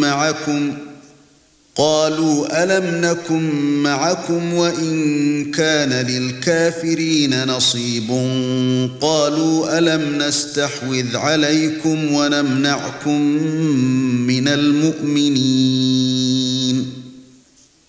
معكم قالوا ألم نكن معكم وإن كان للكافرين نصيب قالوا ألم نستحوذ عليكم ونمنعكم من المؤمنين